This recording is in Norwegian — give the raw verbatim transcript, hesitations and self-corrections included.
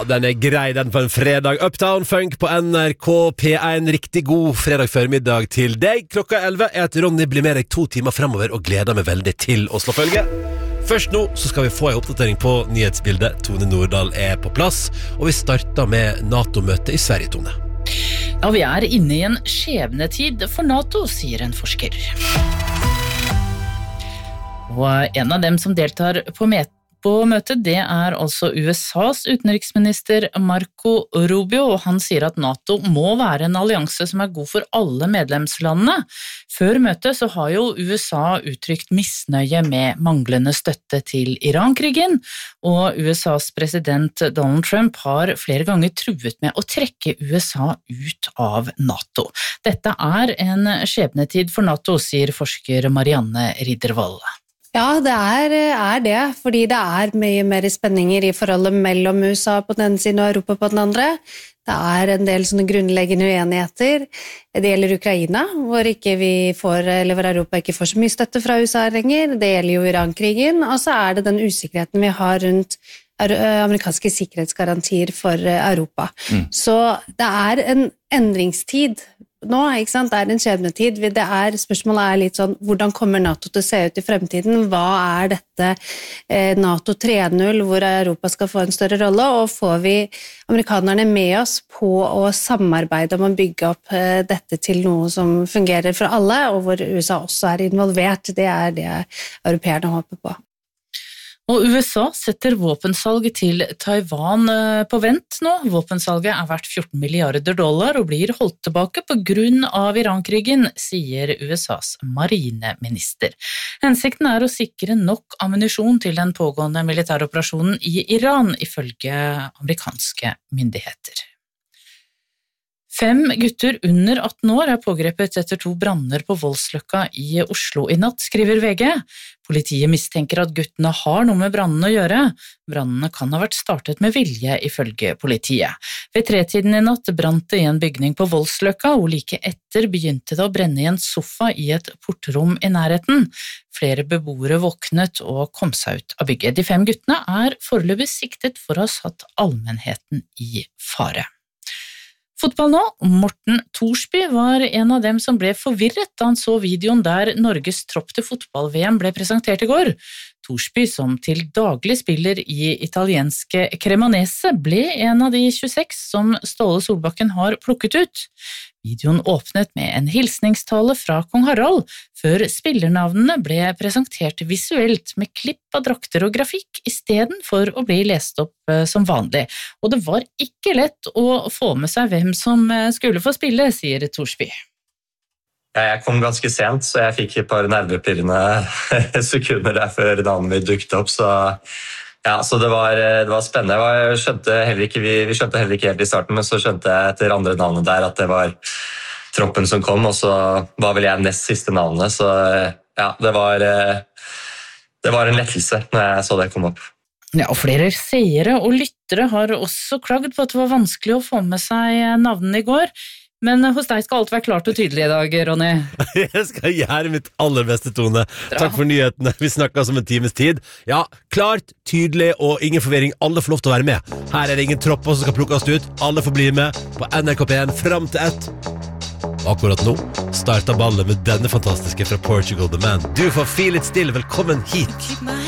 den er grei den på en fredag. Uptown Funk på N R K P én. Riktig god fredag formiddag til deg. Klokka elleve er at Ronny blir med deg to timer fremover og gleder meg veldig til å slå følge. Først nå så skal vi få en oppdatering på nyhetsbildet. Tone Nordahl er på plass, og vi starter med NATO-møtet i Sverige, Tone. Ja, vi er inne i en skjebnetid for NATO, sier en forsker. Og en av dem som deltar på møtet På møtet, det er altså U S A's utenriksminister Marco Rubio, og han sier at NATO må være en allianse som er god for alle medlemslandene. Før møtet så har jo U S A uttrykt misnøye med manglende støtte til Iran-krigen, og U S A's president Donald Trump har flere ganger truet med å trekke U S A ut av NATO. Dette er en skjebnetid for NATO, sier forsker Marianne Riddervold. Ja, det er, er det, fordi det er mye mer spenninger i forholdet mellom U S A på den ene siden og Europa på den andre. Det er en del sånne grunnleggende uenigheter. Det gjelder Ukraina, hvor, ikke vi får, eller hvor Europa ikke får så mye støtte fra U S A lenger. Det gjelder jo Iran-krigen, og så er det den usikkerheten vi har rundt amerikanske sikkerhetsgarantier for Europa. Mm. Så det er en endringstid nå, ikke sant? Det er en skjebnetid. Det er, spørsmålet er litt sånn, hvordan kommer NATO til å se ut i fremtiden? Hva er dette eh, NATO tre null, hvor Europa skal få en større rolle? Og får vi amerikanerne med oss på å samarbeide om å bygge opp eh, dette til noe som fungerer for alle, og hvor U S A også er involvert? Det er det europeerne håper på. Og U S A setter våpensalget til Taiwan på vent nå. Våpensalget er verdt fjorten milliarder dollar og blir holdt tilbake på grunn av Iran-krigen, sier U S A's marineminister. Hensikten er å sikre nok ammunisjon til den pågående militæroperasjonen i Iran, ifølge amerikanske myndigheter. Fem gutter under atten år er pågrepet etter to branner på Voldsløkka i Oslo i natt, skriver V G. Politiet mistenker at guttene har noe med brannene å gjøre. Brannene kan ha vært startet med vilje, ifølge politiet. Ved tretiden i natt brant det i en bygning på Voldsløkka, og like etter begynte det å brenne i en sofa i et portrom i nærheten. Flere beboere våknet og kom seg ut av bygget. De fem guttene er foreløpig siktet for å ha satt allmennheten i fare. Fotball nå. Morten Thorsby var en av dem som ble forvirret da han så videoen der Norges tropp til fotball-V M ble presentert i går. Thorsby, som til daglig spiller i italienske Cremonese, ble en av de tjueseks som Ståle Solbakken har plukket ut. Videoen åpnet med en hilsningstale fra kong Harald, før spillernavnene ble presentert visuelt med klipp av drakter og grafikk, i stedet for å bli lest opp som vanlig. Og det var ikke lett å få med seg hvem som skulle få spille, sier Thorsby. Jeg kom ganske sent, så jeg fikk et par nervepirrende sekunder der før navnet mitt dukket opp, så, ja, så det, var, det var spennende. Jeg skjønte heller ikke, vi, vi skjønte heller ikke helt i starten, men så skjønte jeg etter andre navnet der at det var troppen som kom, og så var vel jeg nest siste navnet, så ja, det var, det var en lettelse når jeg så det komme opp. Ja, og flere seere og lyttere har også klaget på at det var vanskelig å få med seg navnene i går. Men hos deg skal alt være klart og tydelig i dag, Ronny. Jeg skal gjøre mitt aller beste, Tone. Takk for nyhetene. Vi snakker om en times tid. Ja, klart, tydelig og ingen forvirring. Alle får lov til å være med. Her er det ingen tropper som skal plukkes ut. Alle får bli med på N R K P én frem til ett. Akkurat nå starter ballet med denne fantastiske fra Portugal The Man. Du får Feel It Still. Velkommen hit.